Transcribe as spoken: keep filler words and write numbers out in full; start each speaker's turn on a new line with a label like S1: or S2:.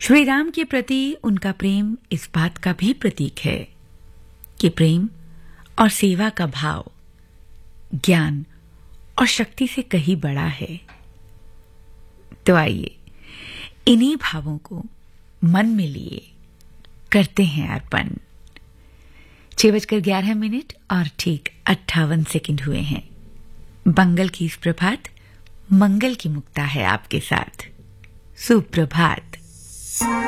S1: श्री राम के प्रति उनका प्रेम इस बात का भी प्रतीक है कि प्रेम और सेवा का भाव ज्ञान और शक्ति से कहीं बड़ा है। तो आइए इन्हीं भावों को मन में लिए करते हैं अर्पण। छह बजकर ग्यारह मिनट और ठीक अट्ठावन सेकंड हुए हैं। मंगल की इस प्रभात मंगल की मुक्ता है आपके साथ। सुप्रभात।